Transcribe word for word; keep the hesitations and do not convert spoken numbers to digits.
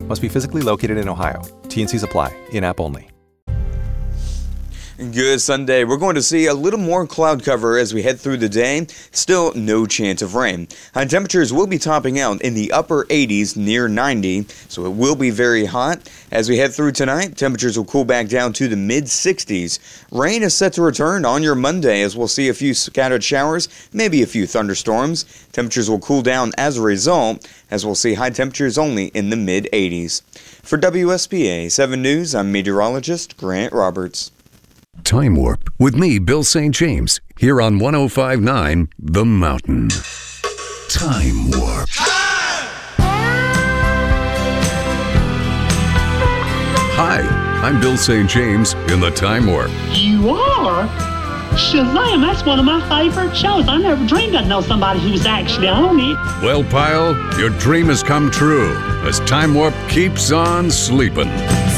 Must be physically located in Ohio. T and Cs apply. In-app only. Good Sunday. We're going to see a little more cloud cover as we head through the day. Still no chance of rain. High temperatures will be topping out in the upper eighties near ninety, so it will be very hot. As we head through tonight, temperatures will cool back down to the mid sixties. Rain is set to return on your Monday as we'll see a few scattered showers, maybe a few thunderstorms. Temperatures will cool down as a result, as we'll see high temperatures only in the mid eighties. For W S P A seven News, I'm meteorologist Grant Roberts. Time Warp with me, Bill Saint James, here on one oh five point nine The Mountain. Time Warp. Hi, I'm Bill Saint James in the Time Warp. You are? Shazam, that's one of my favorite shows. I never dreamed I'd know somebody who was actually on it. Well, pile, your dream has come true as Time Warp keeps on sleeping.